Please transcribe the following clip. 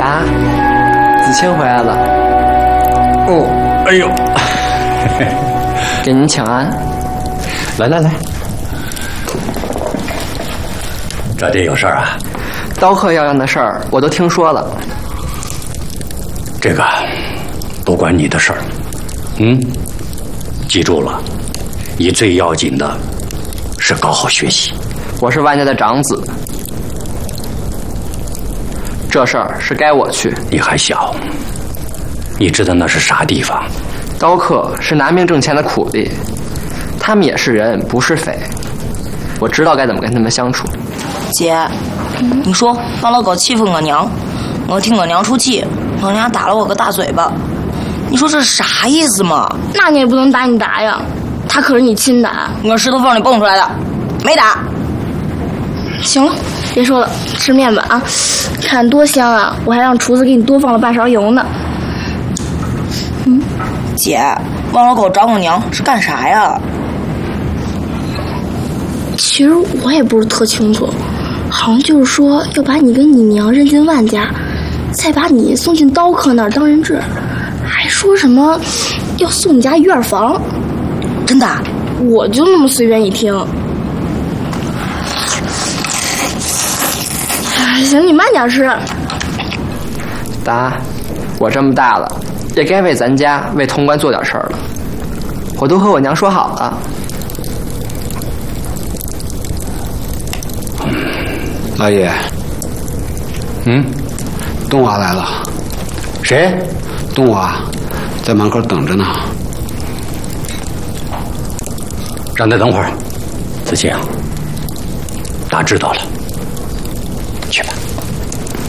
爸，子晴回来了。 哦，哎呦， 给您请安。 来来来，这里有事儿啊？ 刀客要样的事儿我都听说了。 这个不关你的事儿，记住了，你最要紧的是搞好学习。 我是万家的长子，这事儿是该我去。 你还小，你知道那是啥地方？ 刀客是拿命挣钱的苦力，他们也是人，不是匪。我知道该怎么跟他们相处。 姐，你说王老狗欺负我娘，我替我娘出气，我娘打了我个大嘴巴，你说这是啥意思嘛？ 那你也不能打你打呀，他可是你亲打， 我石头缝里蹦出来的，没打。 行了，别说了，吃面吧啊！看多香啊！我还让厨子给你多放了半勺油呢。 姐，王老狗找我娘是干啥呀？ 其实我也不是特清楚，好像就是说要把你跟你娘认进万家，再把你送进刀客那儿当人质，还说什么要送你家院房。 真的？ 我就那么随便一听。行，你慢点吃。 爸，我这么大了，也该为咱家、为潼关做点事儿了。我都和我娘说好了。 老爷，东娃来了。 谁？ 东娃在门口等着呢。 让他等会儿。子晴，爸知道了。